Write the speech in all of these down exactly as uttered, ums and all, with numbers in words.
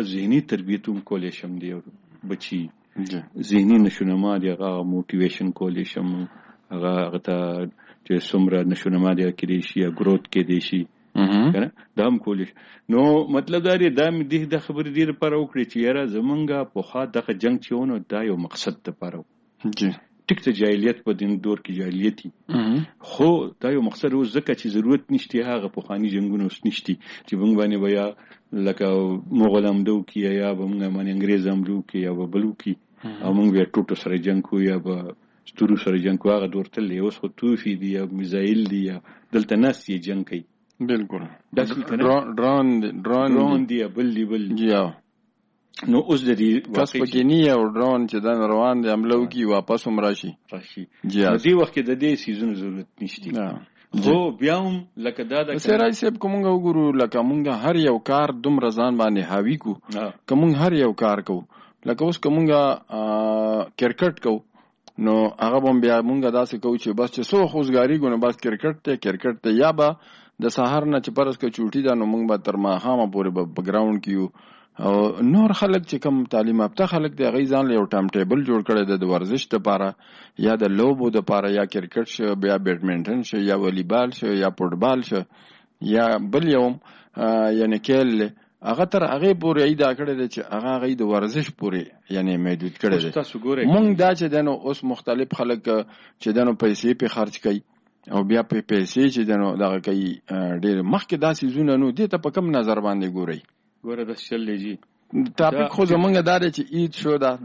ذهني تربیت هم کولی شم دی بچي ذهني نشونما دی هغه موټیویشن کولی شم هغه هغه ته چې څومره نشونما دی کېدی شي یا ګروت کېدی شي کنه دا هم کولی نو مطلب دا دی دا مې دې د خبرې دې لپاره وکړې چې یاره زمونږه پخوا دغه جنګ چې ونه دا یو مقصد دپاره و ټیک ته جاهلیت په دین دور کې جاهلیتي خو دا یو مقصد اوس ځکه چې ضرورت نشته هغه پخواني جنګونه اوس نشته چې موږ باندې بیا لکه مغول هم دو کې یا به موږ باندې انګريز هم دو کې یا به بلو کې او موږ بیا ټوټو سره جنګ کوو یا به ستورو سره جنګ کوو هغه دور تللی اوس خو توفي دي یا میزایل دي یا دلته ناست یې جنګ کوي بالکل داسې ډرون ډرون ډرون دی بل دی بل یا نو اوس د دې کس پکې نه یو ډرون چې دا روان دی عملو کی واپس هم راشي راشي نو دې وخت کې د دې سیزونو ضرورت نشته خو بیا هم لکه دا د سره صاحب کومه وګورو لکه مونږ هر یو کار دوم رضان باندې حاوی کو کوم هر یو کار کو لکه اوس کومه کرکټ کو نو هغه هم بیا مونږ داسې کو چې بس چې سو خوځګاری ګونه بس کرکټ ته کرکټ ته یا با د سحر نه چې پرس کې چوټي دا نو مونږ به تر ما خامه پورې په ګراوند کیو او نور خلک چې کم تعلیم یافته خلک دی غي ځان له یو ټایم ټیبل جوړ کړی د ورزش لپاره یا د لوبو لپاره یا کرکټ شو بیا بیډمنټن شو یا والیبال شو یا فوټبال شو یا بل یوم یعنی کېل هغه تر هغه پورې ایدا کړی چې هغه غي د ورزش پورې یعنی محدود کړی دی مونږ دا چې دنو اوس مختلف خلک چې دنو پیسې په خرج کوي او بیا په پیسې چې دنو دغه کوي ډېر مخکې داسې زونه نو دې ته په کم نظر باندې ګوري ګوره د شلېږي ټاپک خو زمونږ دا دی چې عید شو دا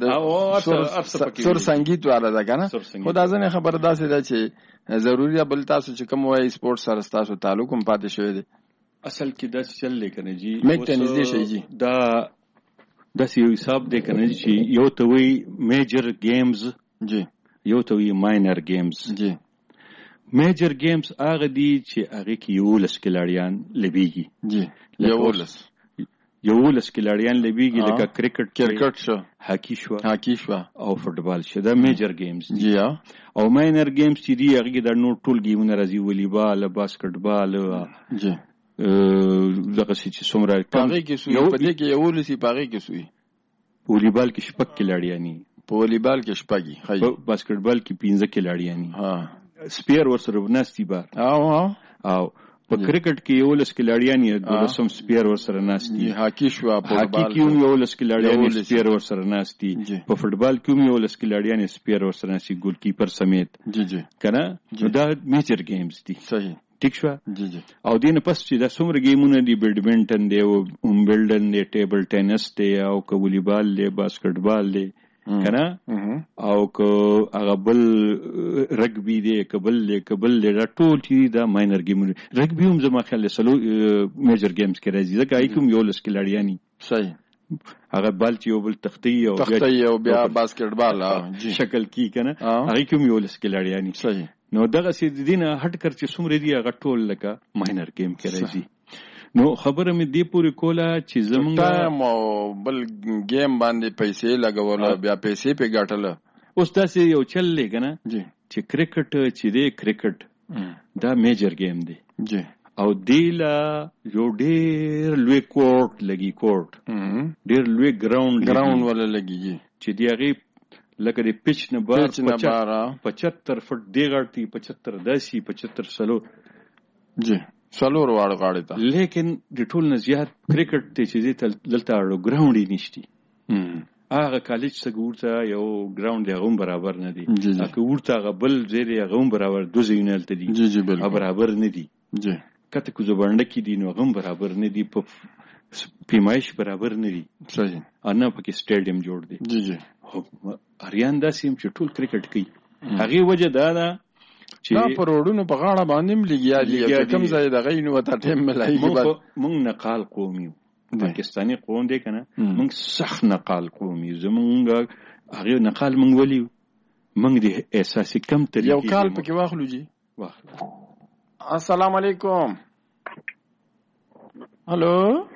د سور سنگیت والا ده کنه خو دا ځنه خبره داسې ده چې ضروري بل تاسو چې کوم وای سپورت سره تاسو تعلق هم پاتې شوی دی اصل کې دا چلې کنه جی میک ټینس دی شي جی دا د یو حساب دی کنه چې یو ته وی میجر گیمز جی یو ته وی ماینر گیمز جی میجر گیمز هغه دي چې هغه کې یو لس کلاړیان لبيږي جی یو لس یو لس کلاړیان لبيږي لکه کرکټ کرکټ شو هاکی شو هاکی شو او فوټبال شو دا میجر گیمز جی او ماینر گیمز چې دی هغه د نور ټول گیمونه راځي والیبال باسکټبال جی دغه چې څومره پاغي کې سوی په دې کې یو لسی پاغي کې سوی والیبال کې شپږ کلاړیانی په والیبال کې شپږی په باسکټبال کې پنځه کلاړیانی ها سپیر ورسره ناشتي بار او او په کرکټ کې یو لس کلاړیانی د لسم سپیر ورسره ناشتي هاکی شو په هاکی کې یو لس کلاړیانی سپیر ورسره ناشتي په فوټبال کې یو لس کلاړیانی سپیر ورسره ناشتي ګول کیپر سمیت جی جی کنه دا میجر گیمز دي صحیح ٹھیک شو جی جی او دینه پس چې دا څومره گیمونه دي بیډمنټن دی او ومبلډن دی ټیبل ټینس دی او والیبال دی باسکټبال دی کنه او که هغه بل رګبي دی کبل دی کبل دی دا ټول چې دا ماینر گیمونه رګبي هم زما خیال سلو میجر گیمز کې راځي ځکه هغه کوم یو لس کلاړیانی صحیح هغه بال چې یو بل تختی او تختی او بیا باسکټبال جی شکل کی کنه هغه کوم یو لس کلاړیانی صحیح نو دغه سي دینه هټ کر چې څومره دی هغه ټول لکه ماینر گیم کې راځي نو خبره مې دی پوری کوله چې زمونږ مو بل گیم باندې پیسې لګول بیا پیسې په ګټل اوس تاسو یو چل لګنه جی چې کرکټ چې دی کرکټ دا میجر گیم دی جی او دیلا یو ډیر لوی کورټ لګي کورټ ډیر لوی ګراوند ګراوند ولا لګي چې دی هغه لکه د پچ نه بار پچهتر فٹ دی غړتي پچهتر داسي پچهتر سلو جی سلور واړه غاړي ته لیکن د ټول نه زیات کرکټ ته چې دلته دلته ګراوند یې نشتی هغه کالج څخه ورته یو ګراوند یې هم برابر نه دی هغه ورته غبل زیری هغه هم برابر دوه زینل ته دي جی جی بالکل برابر نه دي جی کته کو زبانډه کې دي نو هم برابر نه دي په پیمایش برابر نه دي صحیح انا پکې سټیډیم جوړ دی جی جی اریان دا سیم چې ټول کرکټ کوي هغه وجه دا ده چې دا پر وړونو په غاړه باندې ملګیا دي کوم ځای د غینو وته ټیم ملایي مونږ نقال قومي پاکستاني قوم دی کنه مونږ صح نقال قومي زمونږ هغه نقال مونږ ولي مونږ د اساسي کم طریقې یو کال پکې واخلو جی واخلو السلام علیکم هالو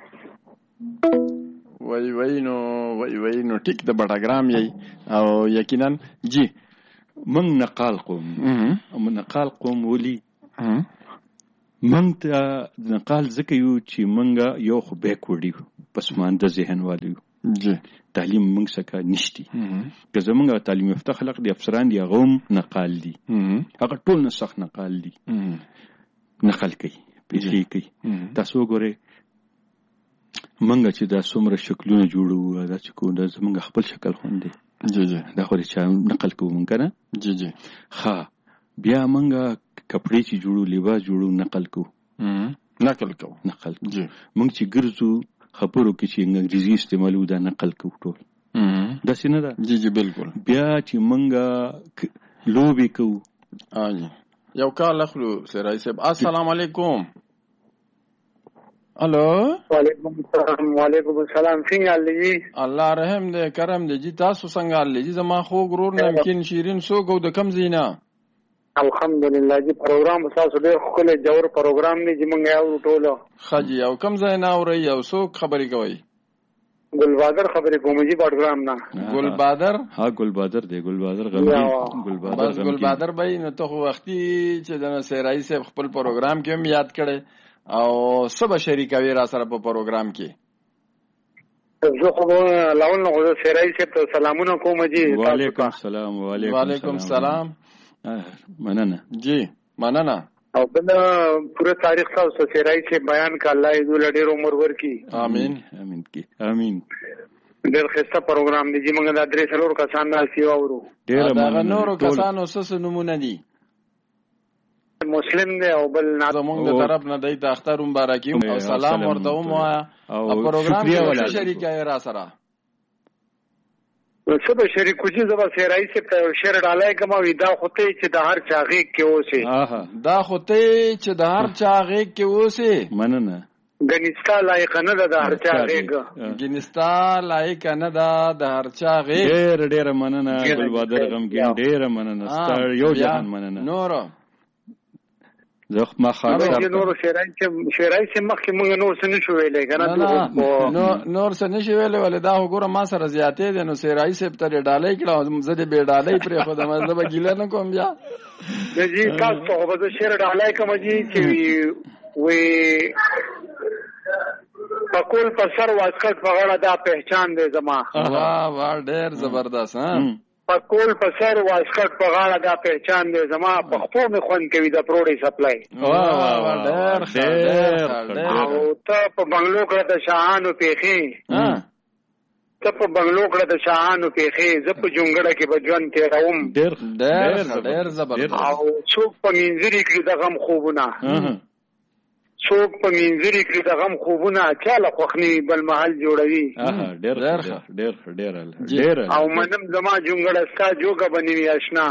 وای وای نو وای وای نو ټیک د بټاګرام یې او یقینا جی من نقال قوم من نقال قوم ولي من ته نقال زکه یو چې منګه یو خو بیکورډ یو پسمانده ذهن والو جی تعلیم موږ څخه نشتی که زمونږ تعلیم یافته خلک دي افسران دي هغه هم نقال دي هغه ټول نه سخت نقال دي نقل کوي پیسې کوي تاسو وګورئ موږ چې دا څومره شکلونه جوړو دا چې کوم دا زمونږ خپل شکل خوندي جی جی دا خو چې نقل کوو موږ نه جی جی ها بیا موږ کپڑے چې جوړو لباس جوړو نقل کوو نقل کوو نقل جی موږ چې ګرځو خبرو کې چې انګریزي استعمالو دا نقل کوو ټول دا څنګه ده جی جی بالکل بیا چې موږ لوبي کوو اجي یو کال اخلو سرای صاحب السلام علیکم الو وعلیکم السلام وعلیکم السلام څنګه لږی الله رحم دې کرم دې جی تاسو څنګه لږی زما خو غرور نمکن شیرین سو کو د کم زینا الحمدلله جی پروګرام تاسو ډېر خپل جوړ پروګرام نه چې مونږ یو ټولو خجی او کم زینا اوري یو سو خبري کوي ګل بادر خبرې کوم جی پروګرام نه ګل بادر ها ګل بادر دی ګل بادر غمګین ګل بادر بس ګل بادر بای نو ته وختي چې د سیرای صاحب خپل پروګرام کې هم یاد کړي او سبا شریکوي را سره په پروګرام کې زه خو لاول نو سیرای صاحب ته سلامونه کوم جی وعلیکم السلام وعلیکم السلام مننه جی مننه او بل پوره تاریخ تاسو سیرای صاحب بیان کا الله دې ول ډېر عمر ورکړي امين امين کی امين ډېر ښه پروګرام دی چې موږ د درې څلور کسان نه سیوا ورو ډېر مننه نورو کسانو سس نمونه دي مسلم دی او بل نه زمونږ د طرف نه دی د اختر مبارکي او سلام ورته وایا او پروګرام کې شریک را سره څه به شریکو چې زما سیرای صاحب ته شعر ډالای کوم وی دا خطه چې د هر چا غیږ کې اوسه دا خطه چې د هر چا غیږ کې اوسه مننه ګنستا لایق نه ده د هر چا غیږ ګنستا لایق نه ده د هر چا غیږ ډېر ډېر مننه ګل بادر غمګین ډېر مننه ستار یو جهان مننه نور زه ما خاطر نور شعرای چې شعرای چې مخکې موږ نور څه نشو ویلې کنه نو نور څه نشو ویلې ولې دا وګوره ما سره زیاتې دي نو شعرای صاحب ته ډالۍ کړه زه دې به ډالۍ پرې خو د مزه به ګیله نه کوم بیا جی تاسو خو به شعر ډالۍ کوم جی چې وی پکول پر سر واسکټ بغاړه دا پہچان دی زما واه واه ډېر زبردست ها پکول په سر واسکټ په غاړه دا پہچان دی زما په خپل می خون کوي د پروډي سپلای واه واه ډېر ډېر او ته په بنگلو کې د شاهانو پیخي ها ته په بنگلو کې د شاهانو پیخي زه په جونګړه کې بجوان تیروم ډېر ډېر ډېر زبردست او څوک په منځري کې د غم خوبونه څوک په منځري کې د غم خوبونه چاله خوخني بل محل جوړوي ډېر ډېر ډېر ډېر ډېر او منم زما جونګړه ستا جوګه بنوي آشنا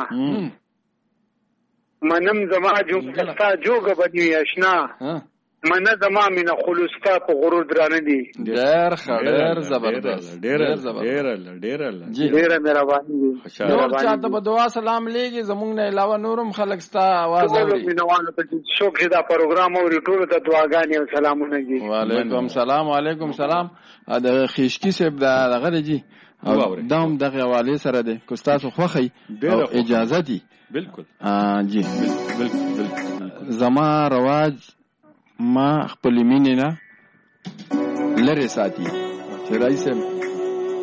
منم زما جونګړه ستا جوګه بنوي آشنا منه زما مینه خلوصتا په غرور درانه دي ډېر ډېر زبردست ډېر ډېر ډېر ډېر مهرباني دي نور چاته په دعا سلام لېږي زمونږ نه علاوه نورم خلک ستا आवाज اوري مینوالو ته څوک چې دا پروګرام اوري ټول ته دعاګانې او سلامونه دي وعلیکم سلام وعلیکم سلام د خېشکی صاحب دا دغه دی او دام دغه حواله سره دی کو تاسو خوخی او اجازه دي بالکل ا جی بالکل زما رواج ما خپل مینې نه لری ساتي چې رئیس